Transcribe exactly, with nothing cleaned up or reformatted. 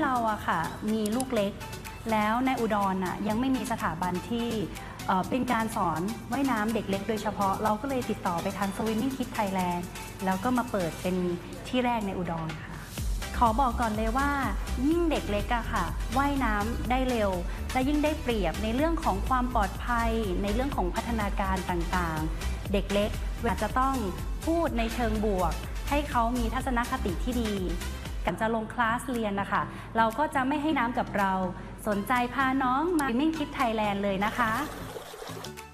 เราอะค่ะมีลูกเล็กแล้วในอุดรอะยังไม่มีสถาบันที่เป็นการสอนว่ายน้ำเด็กเล็กโดยเฉพาะเราก็เลยติดต่อไปทาง Swimming Kids Thailand แล้วก็มาเปิดเป็นที่แรกในอุดรค่ะขอบอกก่อนเลยว่ายิ่งเด็กเล็กอะค่ะว่ายน้ำได้เร็วและยิ่งได้เปรียบในเรื่องของความปลอดภัยในเรื่องของพัฒนาการต่างๆเด็กเล็กอาจจะต้องพูดในเชิงบวกให้เขามีทัศนคติที่ดีก่อนจะลงคลาสเรียนนะคะเราก็จะไม่ให้น้ำกับเราสนใจพาน้องมา Swimming Kids Thailand เลยนะคะ